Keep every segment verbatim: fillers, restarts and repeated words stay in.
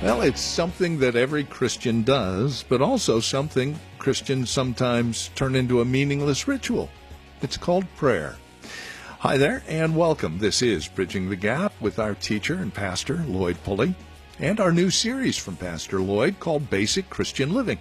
Well, it's something that every Christian does, but also something Christians sometimes turn into a meaningless ritual. It's called prayer. Hi there, and welcome. This is Bridging the Gap with our teacher and pastor, Lloyd Pulley, and our new series from Pastor Lloyd called Basic Christian Living.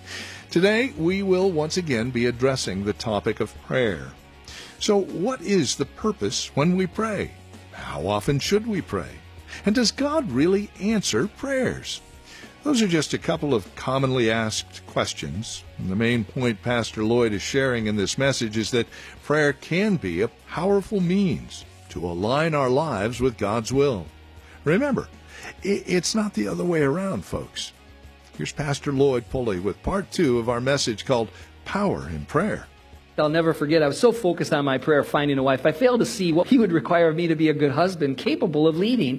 Today, we will once again be addressing the topic of prayer. So, what is the purpose when we pray? How often should we pray? And does God really answer prayers? Those are just a couple of commonly asked questions. And the main point Pastor Lloyd is sharing in this message is that prayer can be a powerful means to align our lives with God's will. Remember, it's not the other way around, folks. Here's Pastor Lloyd Pulley with part two of our message called Power in Prayer. I'll never forget, I was so focused on my prayer of finding a wife, I failed to see what he would require of me to be a good husband, capable of leading.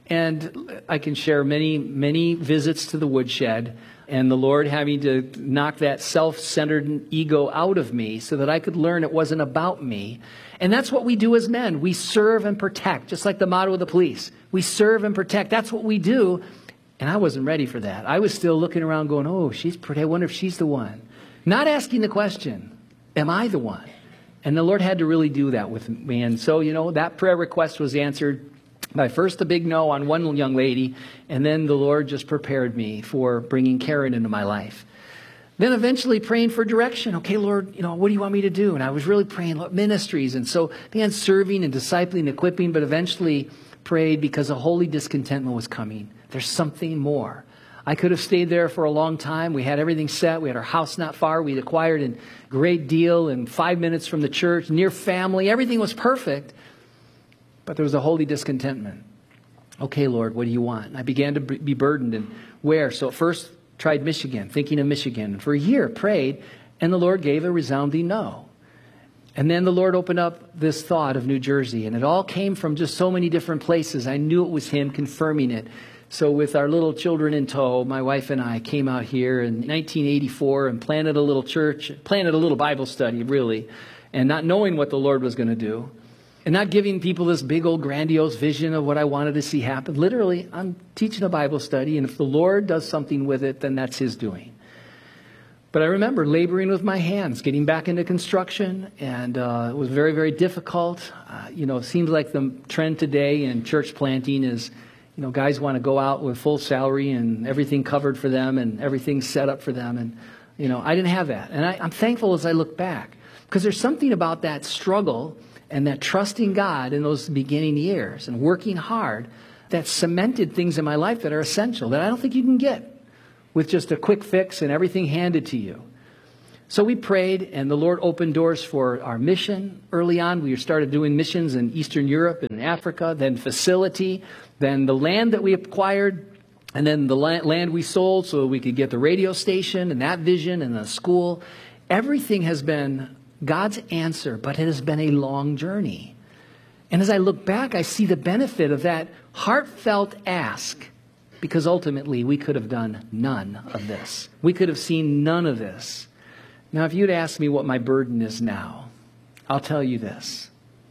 And I can share many, many visits to the woodshed, and the Lord having to knock that self-centered ego out of me so that I could learn it wasn't about me. And that's what we do as men. We serve and protect, just like the motto of the police. We serve and protect. That's what we do. And I wasn't ready for that. I was still looking around going, oh, she's pretty. I wonder if she's the one. Not asking the question. Am I the one? And the Lord had to really do that with me. And so, you know, that prayer request was answered by first a big no on one young lady, and then the Lord just prepared me for bringing Karen into my life. Then eventually praying for direction. Okay, Lord, you know, what do you want me to do? And I was really praying Lord, ministries. And so began serving and discipling, equipping, but eventually prayed because a holy discontentment was coming. There's something more. I could have stayed there for a long time. We had everything set. We had our house not far. We'd acquired a great deal and five minutes from the church, near family. Everything was perfect. But there was a holy discontentment. Okay, Lord, what do you want? And I began to be burdened. And where? So at first, tried Michigan, thinking of Michigan. And for a year, prayed, and the Lord gave a resounding no. And then the Lord opened up this thought of New Jersey. And it all came from just so many different places. I knew it was Him confirming it. So with our little children in tow, my wife and I came out here in nineteen eighty-four and planted a little church, planted a little Bible study, really, and not knowing what the Lord was going to do, and not giving people this big old grandiose vision of what I wanted to see happen. Literally, I'm teaching a Bible study, and if the Lord does something with it, then that's His doing. But I remember laboring with my hands, getting back into construction, and uh, it was very, very difficult. Uh, you know, it seems like the trend today in church planting is, you know, guys want to go out with full salary and everything covered for them and everything set up for them. And, you know, I didn't have that. And I, I'm thankful as I look back, because there's something about that struggle and that trusting God in those beginning years and working hard that cemented things in my life that are essential, that I don't think you can get with just a quick fix and everything handed to you. So we prayed, and the Lord opened doors for our mission early on. We started doing missions in Eastern Europe and Africa, then facility, then the land that we acquired, and then the land we sold so we could get the radio station and that vision and the school. Everything has been God's answer, but it has been a long journey. And as I look back, I see the benefit of that heartfelt ask, because ultimately we could have done none of this. We could have seen none of this. Now, if you'd ask me what my burden is now, I'll tell you this.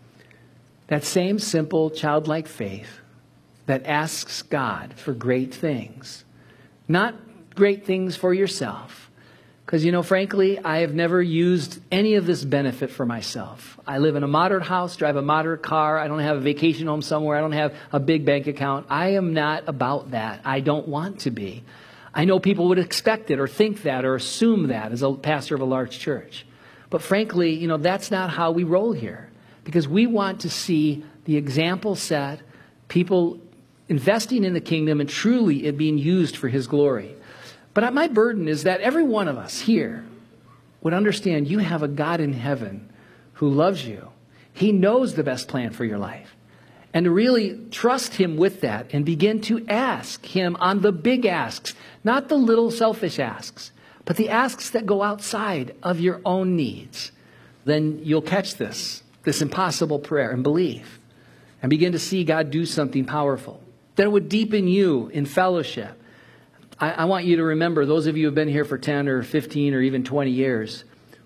That same simple, childlike faith that asks God for great things, not great things for yourself. Because, you know, frankly, I have never used any of this benefit for myself. I live in a moderate house, drive a moderate car. I don't have a vacation home somewhere. I don't have a big bank account. I am not about that. I don't want to be. I know people would expect it or think that or assume that as a pastor of a large church. But frankly, you know, that's not how we roll here. Because we want to see the example set, people investing in the kingdom and truly it being used for His glory. But my burden is that every one of us here would understand you have a God in heaven who loves you. He knows the best plan for your life. And to really trust Him with that and begin to ask Him on the big asks, not the little selfish asks, but the asks that go outside of your own needs. Then you'll catch this, this impossible prayer and believe and begin to see God do something powerful. That it would deepen you in fellowship. I, I want you to remember, those of you who have been here for ten or fifteen or even twenty years,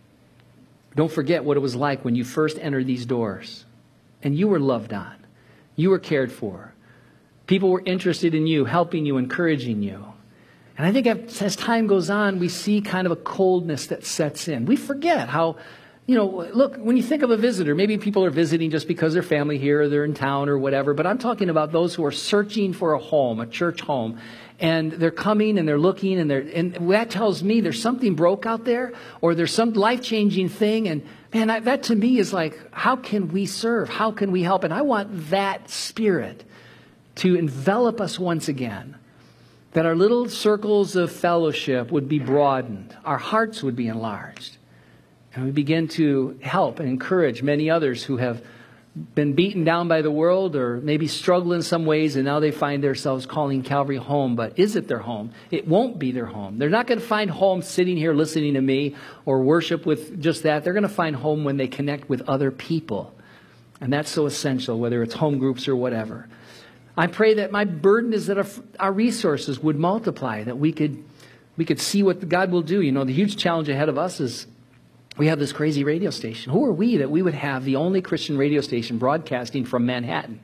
don't forget what it was like when you first entered these doors and you were loved on. You were cared for. People were interested in you, helping you, encouraging you. And I think as time goes on, we see kind of a coldness that sets in. We forget how, you know, look, when you think of a visitor, maybe people are visiting just because they're family here or they're in town or whatever, but I'm talking about those who are searching for a home, a church home, and they're coming and they're looking and they're, and that tells me there's something broke out there or there's some life-changing thing. And man, I, that to me is like, how can we serve? How can we help? And I want that spirit to envelop us once again, that our little circles of fellowship would be broadened, our hearts would be enlarged, and we begin to help and encourage many others who have been beaten down by the world or maybe struggle in some ways, and now they find themselves calling Calvary home. But is it their home? It won't be their home. They're not going to find home sitting here listening to me or worship with just that. They're going to find home when they connect with other people. And that's so essential, whether it's home groups or whatever. I pray that my burden is that our, our resources would multiply, that we could we could see what God will do. You know, the huge challenge ahead of us is we have this crazy radio station. Who are we that we would have the only Christian radio station broadcasting from Manhattan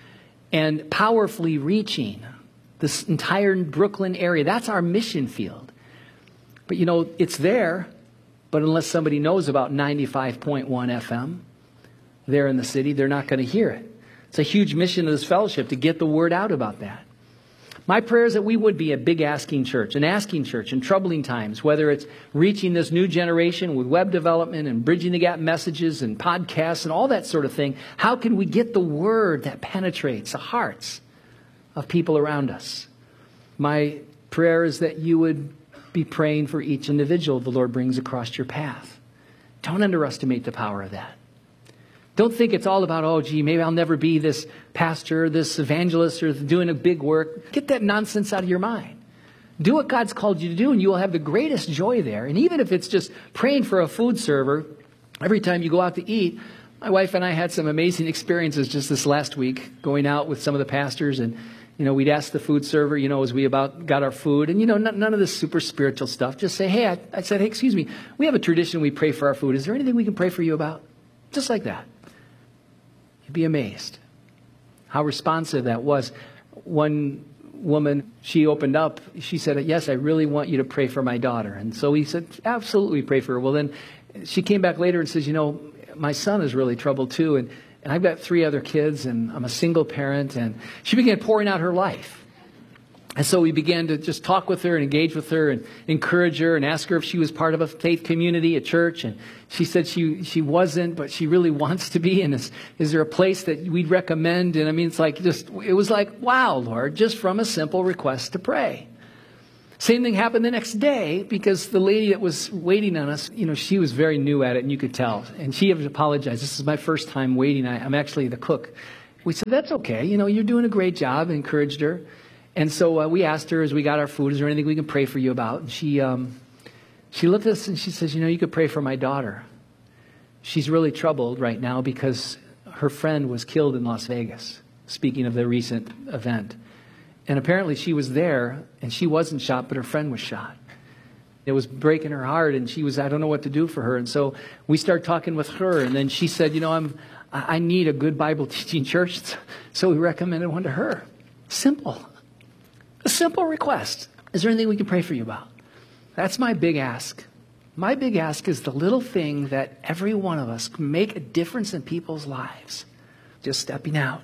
and powerfully reaching this entire Brooklyn area? That's our mission field. But, you know, it's there, but unless somebody knows about ninety-five point one F M there in the city, they're not going to hear it. It's a huge mission of this fellowship to get the word out about that. My prayer is that we would be a big asking church, an asking church in troubling times, whether it's reaching this new generation with web development and bridging the gap messages and podcasts and all that sort of thing. How can we get the word that penetrates the hearts of people around us? My prayer is that you would be praying for each individual the Lord brings across your path. Don't underestimate the power of that. Don't think it's all about, oh, gee, maybe I'll never be this pastor, this evangelist, or doing a big work. Get that nonsense out of your mind. Do what God's called you to do, and you will have the greatest joy there. And even if it's just praying for a food server every time you go out to eat. My wife and I had some amazing experiences just this last week, going out with some of the pastors, and you know, we'd ask the food server, you know, as we about got our food, and you know, n- none of this super spiritual stuff. Just say, hey, I, I said, hey, excuse me, we have a tradition we pray for our food. Is there anything we can pray for you about? Just like that. You'd be amazed how responsive that was. One woman, she opened up, she said, yes, I really want you to pray for my daughter. And so we said, absolutely, pray for her. Well, then she came back later and says, you know, my son is really troubled too, and, and I've got three other kids, and I'm a single parent. And she began pouring out her life. And so we began to just talk with her and engage with her and encourage her and ask her if she was part of a faith community, a church. And she said she she wasn't, but she really wants to be. And is, is there a place that we'd recommend? And I mean, it's like just, it was like, wow, Lord, just from a simple request to pray. Same thing happened the next day, because the lady that was waiting on us, you know, she was very new at it, and you could tell. And she had apologized. This is my first time waiting. I, I'm actually the cook. We said, that's okay. You know, you're doing a great job. Encouraged her. And so uh, we asked her as we got our food, is there anything we can pray for you about? And she um, she looked at us and she says, you know, you could pray for my daughter. She's really troubled right now because her friend was killed in Las Vegas, speaking of the recent event. And apparently she was there, and she wasn't shot, but her friend was shot. It was breaking her heart, and she was, I don't know what to do for her. And so we started talking with her, and then she said, you know, I'm, I need a good Bible teaching church. So we recommended one to her. Simple. A simple request. Is there anything we can pray for you about? That's my big ask. My big ask is the little thing that every one of us can make a difference in people's lives. Just stepping out.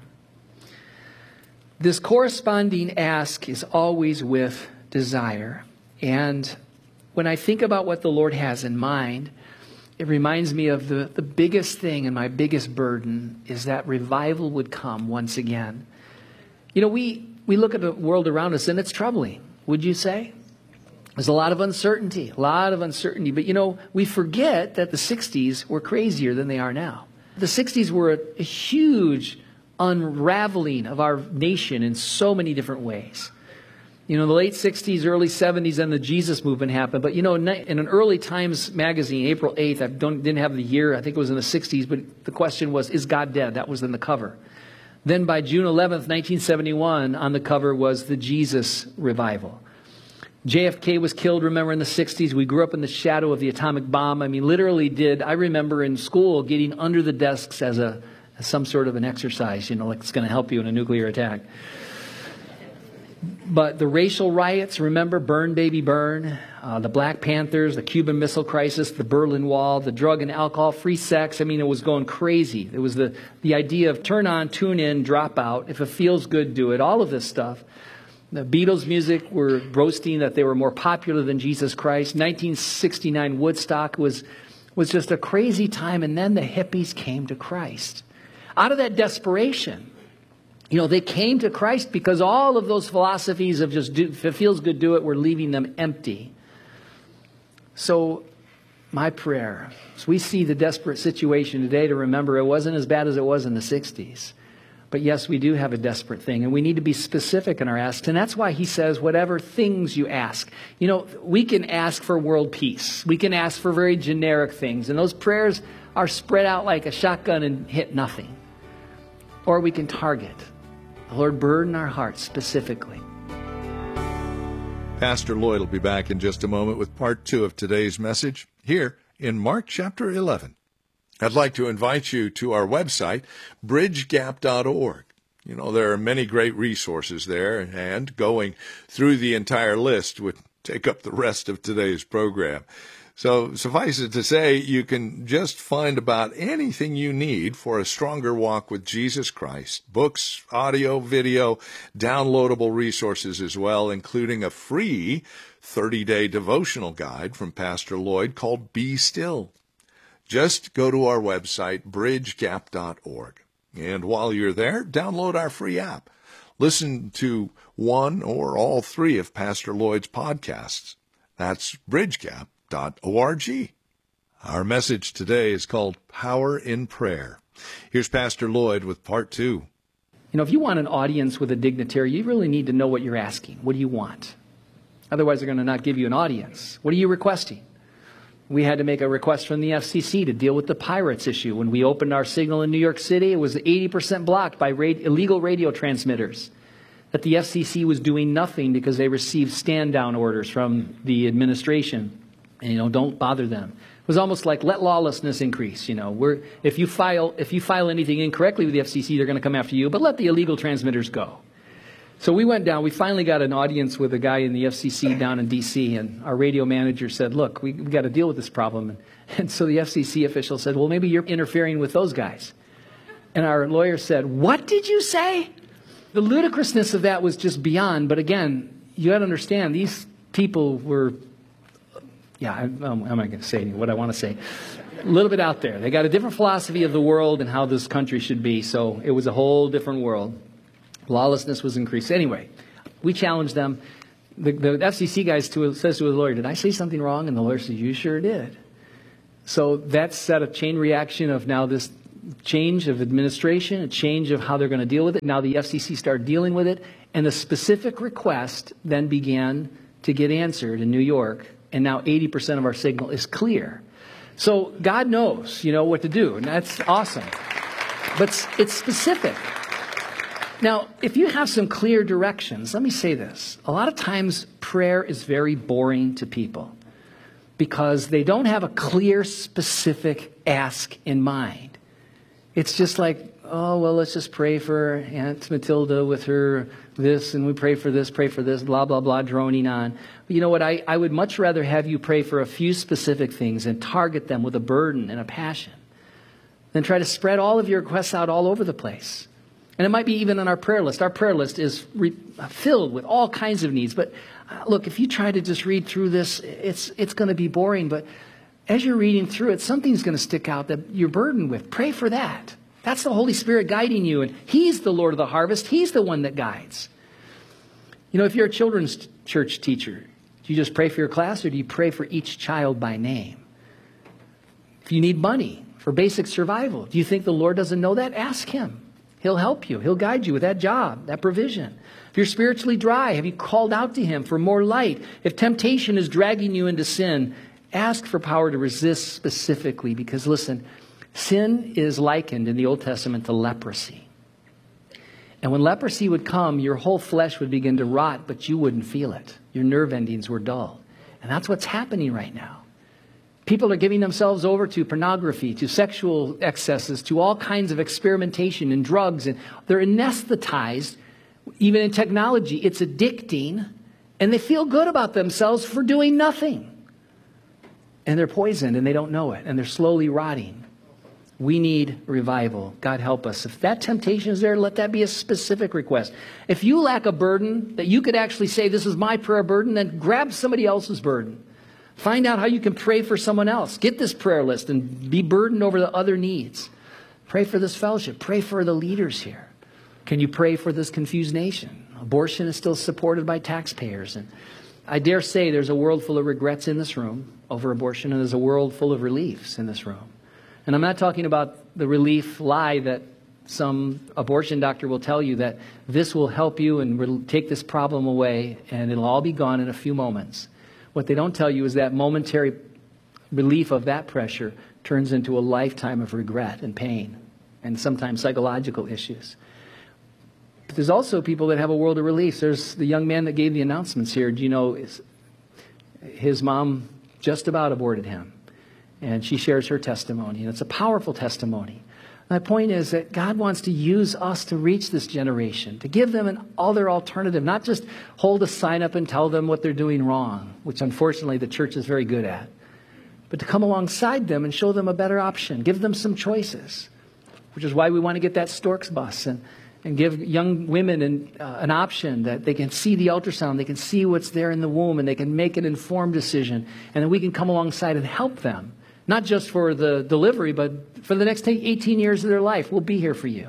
This corresponding ask is always with desire. And when I think about what the Lord has in mind, it reminds me of the, the biggest thing and my biggest burden is that revival would come once again. You know, we, we look at the world around us and it's troubling, would you say? There's a lot of uncertainty, a lot of uncertainty. But, you know, we forget that the sixties were crazier than they are now. The sixties were a, a huge unraveling of our nation in so many different ways. You know, the late sixties, early seventies, and the Jesus movement happened. But, you know, in an early Times magazine, April eighth, I don't, didn't have the year, I think it was in the sixties, but the question was, is God dead? That was in the cover. Then by June eleventh, nineteen seventy-one, on the cover was the Jesus revival. J F K was killed, remember, in the sixties. We grew up in the shadow of the atomic bomb. I mean, literally did. I remember in school getting under the desks as a as some sort of an exercise, you know, like it's going to help you in a nuclear attack. But the racial riots, remember, Burn Baby Burn, uh, the Black Panthers, the Cuban Missile Crisis, the Berlin Wall, the drug and alcohol, free sex. I mean, it was going crazy. It was the, the idea of turn on, tune in, drop out. If it feels good, do it. All of this stuff. The Beatles' music were boasting that they were more popular than Jesus Christ. nineteen sixty-nine Woodstock was, was just a crazy time. And then the hippies came to Christ. Out of that desperation, you know, they came to Christ because all of those philosophies of just do, if it feels good, do it, were leaving them empty. So my prayer, as we see the desperate situation today, to remember it wasn't as bad as it was in the sixties. But yes, we do have a desperate thing, and we need to be specific in our asks. And that's why he says, whatever things you ask. You know, we can ask for world peace. We can ask for very generic things. And those prayers are spread out like a shotgun and hit nothing. Or we can target. Lord, burden our hearts specifically. Pastor Lloyd will be back in just a moment with part two of today's message here in Mark chapter eleven. I'd like to invite you to our website, bridge gap dot org. You know, there are many great resources there, and going through the entire list would take up the rest of today's program. So suffice it to say, you can just find about anything you need for a stronger walk with Jesus Christ. Books, audio, video, downloadable resources as well, including a free thirty-day devotional guide from Pastor Lloyd called Be Still. Just go to our website, bridge gap dot org. And while you're there, download our free app. Listen to one or all three of Pastor Lloyd's podcasts. That's bridge gap dot org. Our message today is called Power in Prayer. Here's Pastor Lloyd with part two. You know, if you want an audience with a dignitary, you really need to know what you're asking. What do you want? Otherwise, they're going to not give you an audience. What are you requesting? We had to make a request from the F C C to deal with the pirates issue. When we opened our signal in New York City, it was eighty percent blocked by rad- illegal radio transmitters. That the F C C was doing nothing because they received stand-down orders from the administration. And, you know, don't bother them. It was almost like let lawlessness increase. You know, we're, if you file if you file anything incorrectly with the F C C, they're going to come after you. But let the illegal transmitters go. So we went down. We finally got an audience with a guy in the F C C down in D C, and our radio manager said, look, we, we got to deal with this problem. And, and so the F C C official said, well, maybe you're interfering with those guys. And our lawyer said, what did you say? The ludicrousness of that was just beyond. But again, you got to understand, these people were, yeah, I'm, I'm not going to say what I want to say. A little bit out there. They got a different philosophy of the world and how this country should be. So it was a whole different world. Lawlessness was increased. Anyway, we challenged them. The, the F C C guy says to his lawyer, did I say something wrong? And the lawyer says, you sure did. So that set a chain reaction of now this change of administration, a change of how they're going to deal with it. Now the F C C started dealing with it. And the specific request then began to get answered in New York. And now eighty percent of our signal is clear. So God knows, you know, what to do. And that's awesome. But it's specific. Now, if you have some clear directions, let me say this. A lot of times prayer is very boring to people because they don't have a clear, specific ask in mind. It's just like, oh, well, let's just pray for Aunt Matilda with her this, and we pray for this, pray for this, blah, blah, blah, droning on. But you know what? I, I would much rather have you pray for a few specific things and target them with a burden and a passion than try to spread all of your requests out all over the place. And it might be even on our prayer list. Our prayer list is re- filled with all kinds of needs. But uh, look, if you try to just read through this, it's it's going to be boring. But as you're reading through it, something's going to stick out that you're burdened with. Pray for that. That's the Holy Spirit guiding you. And He's the Lord of the harvest. He's the one that guides. You know, if you're a children's church teacher, do you just pray for your class or do you pray for each child by name? If you need money for basic survival, do you think the Lord doesn't know that? Ask Him. He'll help you. He'll guide you with that job, that provision. If you're spiritually dry, have you called out to Him for more light? If temptation is dragging you into sin, ask for power to resist specifically. Because listen, sin is likened in the Old Testament to leprosy. And when leprosy would come, your whole flesh would begin to rot, but you wouldn't feel it. Your nerve endings were dull. And that's what's happening right now. People are giving themselves over to pornography, to sexual excesses, to all kinds of experimentation and drugs. And they're anesthetized Even in technology, it's addicting, and they feel good about themselves for doing nothing. And they're poisoned, and they don't know it, and they're slowly rotting. We need revival. God help us. If that temptation is there, let that be a specific request. If you lack a burden that you could actually say, this is my prayer burden, then grab somebody else's burden. Find out how you can pray for someone else. Get this prayer list and be burdened over the other needs. Pray for this fellowship. Pray for the leaders here. Can you pray for this confused nation? Abortion is still supported by taxpayers. And I dare say there's a world full of regrets in this room over abortion, and there's a world full of reliefs in this room. And I'm not talking about the relief lie that some abortion doctor will tell you that this will help you and will take this problem away and it'll all be gone in a few moments. What they don't tell you is that momentary relief of that pressure turns into a lifetime of regret and pain and sometimes psychological issues. But there's also people that have a world of relief. There's the young man that gave the announcements here. Do you know his mom just about aborted him? And she shares her testimony. And it's a powerful testimony. My point is that God wants to use us to reach this generation, to give them an other alternative, not just hold a sign up and tell them what they're doing wrong, which unfortunately the church is very good at, but to come alongside them and show them a better option, give them some choices, which is why we want to get that Storks bus and, and give young women an, uh, an option that they can see the ultrasound, they can see what's there in the womb, and they can make an informed decision, and then we can come alongside and help them. Not just for the delivery, but for the next eighteen years of their life. We'll be here for you.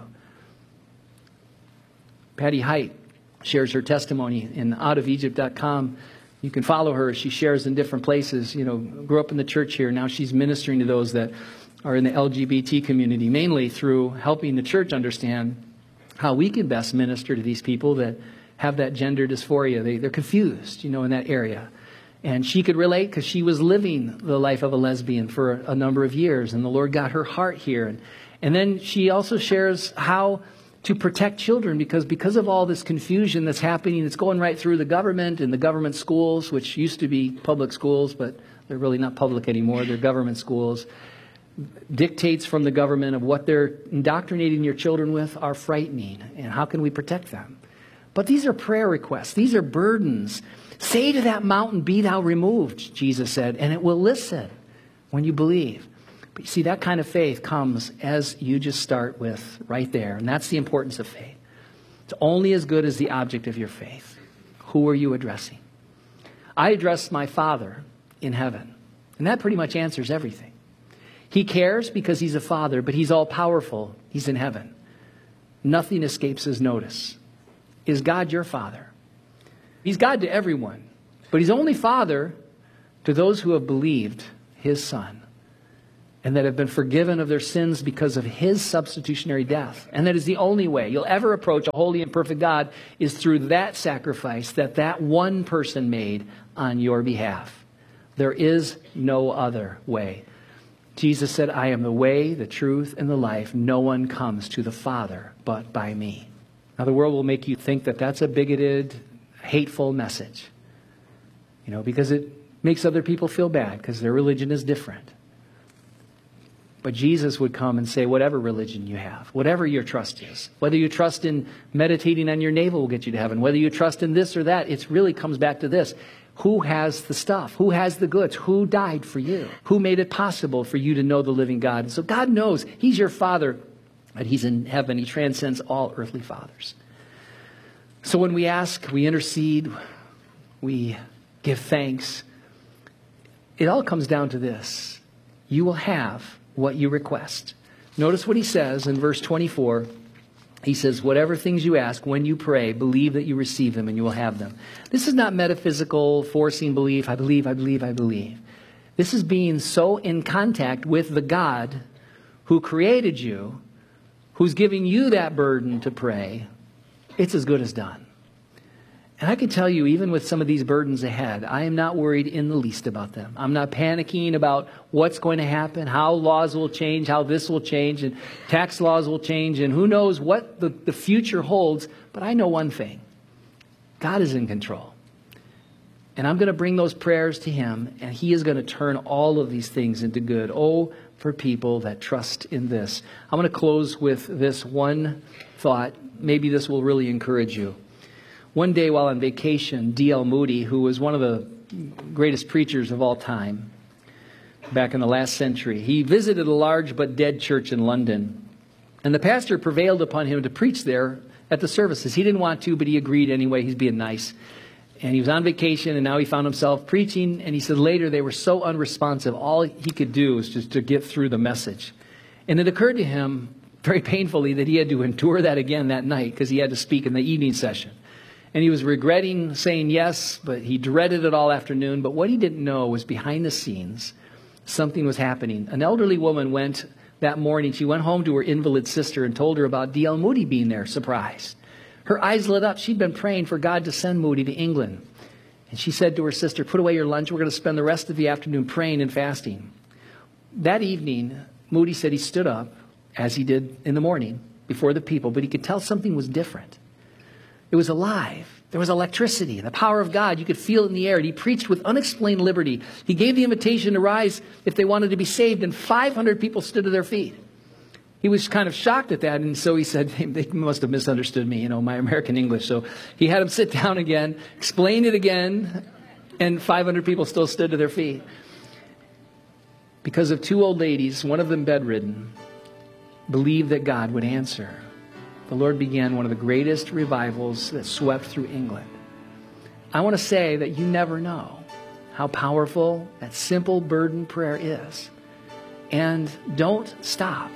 Patty Height shares her testimony in out of egypt dot com. You can follow her. She shares in different places. You know, grew up in the church here. Now she's ministering to those that are in the L G B T community, mainly through helping the church understand how we can best minister to these people that have that gender dysphoria. They, they're confused, you know, in that area. And she could relate because she was living the life of a lesbian for a, a number of years. And the Lord got her heart here. And, and then she also shares how to protect children because, because of all this confusion that's happening. It's going right through the government and the government schools, which used to be public schools, but they're really not public anymore. They're government schools. Dictates from the government of what they're indoctrinating your children with are frightening. And how can we protect them? But these are prayer requests. These are burdens. Say to that mountain, be thou removed, Jesus said, and it will listen when you believe. But you see, that kind of faith comes as you just start with right there. And that's the importance of faith. It's only as good as the object of your faith. Who are you addressing? I address my Father in heaven. And that pretty much answers everything. He cares because he's a father, but he's all powerful. He's in heaven. Nothing escapes his notice. Is God your Father? He's God to everyone, but he's only Father to those who have believed his Son and that have been forgiven of their sins because of his substitutionary death. And that is the only way you'll ever approach a holy and perfect God is through that sacrifice that that one person made on your behalf. There is no other way. Jesus said, I am the way, the truth, and the life. No one comes to the Father but by me. Now the world will make you think that that's a bigoted, hateful message, you know, because it makes other people feel bad because their religion is different. But Jesus would come and say, whatever religion you have, whatever your trust is, whether you trust in meditating on your navel will get you to heaven, whether you trust in this or that, it really comes back to this. Who has the stuff? Who has the goods? Who died for you? Who made it possible for you to know the living God? And so God knows he's your Father, but he's in heaven. He transcends all earthly fathers. So when we ask, we intercede, we give thanks, it all comes down to this. You will have what you request. Notice what he says in verse twenty-four. He says, whatever things you ask, when you pray, believe that you receive them and you will have them. This is not metaphysical, forcing belief. I believe, I believe, I believe. This is being so in contact with the God who created you, who's giving you that burden to pray. It's as good as done. And I can tell you, even with some of these burdens ahead, I am not worried in the least about them. I'm not panicking about what's going to happen, how laws will change, how this will change, and tax laws will change, and who knows what the, the future holds. But I know one thing. God is in control. And I'm going to bring those prayers to him, and he is going to turn all of these things into good. Oh, for people that trust in this. I'm going to close with this one thought. Maybe this will really encourage you. One day while on vacation, D L Moody, who was one of the greatest preachers of all time back in the last century, he visited a large but dead church in London. And the pastor prevailed upon him to preach there at the services. He didn't want to, but he agreed anyway. He's being nice. And he was on vacation, and now he found himself preaching. And he said later they were so unresponsive, all he could do was just to get through the message. And it occurred to him very painfully that he had to endure that again that night because he had to speak in the evening session. And he was regretting saying yes, but he dreaded it all afternoon. But what he didn't know was behind the scenes, something was happening. An elderly woman went that morning. She went home to her invalid sister and told her about D L Moody being there, surprised. Her eyes lit up. She'd been praying for God to send Moody to England. And she said to her sister, put away your lunch. We're going to spend the rest of the afternoon praying and fasting. That evening, Moody said he stood up, as he did in the morning, before the people, but he could tell something was different. It was alive. There was electricity, the power of God. You could feel it in the air. And he preached with unexplained liberty. He gave the invitation to rise if they wanted to be saved, and five hundred people stood to their feet. He was kind of shocked at that, and so he said, they must have misunderstood me, you know, my American English. So he had him sit down again, explain it again, and five hundred people still stood to their feet. Because of two old ladies, one of them bedridden, believed that God would answer. The Lord began one of the greatest revivals that swept through England. I want to say that you never know how powerful that simple burden prayer is. And don't stop.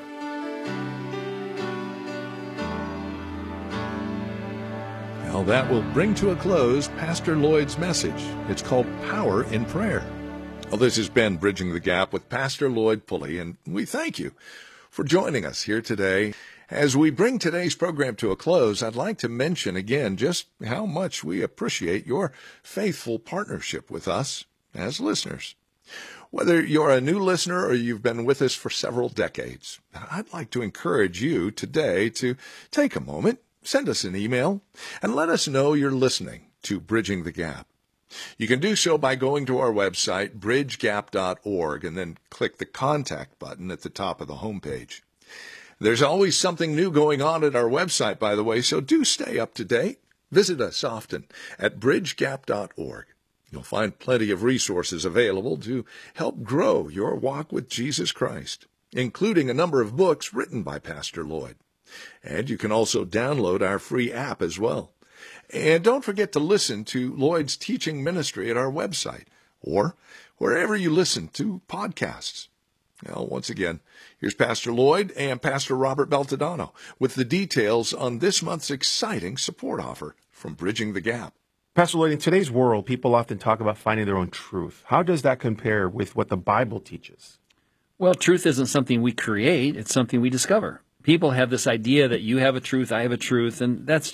Well, that will bring to a close Pastor Lloyd's message. It's called Power in Prayer. Well, this has been Bridging the Gap with Pastor Lloyd Pulley, and we thank you for joining us here today. As we bring today's program to a close, I'd like to mention again just how much we appreciate your faithful partnership with us as listeners. Whether you're a new listener or you've been with us for several decades, I'd like to encourage you today to take a moment, send us an email, and let us know you're listening to Bridging the Gap. You can do so by going to our website, bridge gap dot org, and then click the Contact button at the top of the homepage. There's always something new going on at our website, by the way, so do stay up to date. Visit us often at bridge gap dot org. You'll find plenty of resources available to help grow your walk with Jesus Christ, including a number of books written by Pastor Lloyd. And you can also download our free app as well. And don't forget to listen to Lloyd's teaching ministry at our website or wherever you listen to podcasts. Well, once again, here's Pastor Lloyd and Pastor Robert Beltadano with the details on this month's exciting support offer from Bridging the Gap. Pastor Lloyd, in today's world, people often talk about finding their own truth. How does that compare with what the Bible teaches? Well, truth isn't something we create. It's something we discover. People have this idea that you have a truth, I have a truth, and that's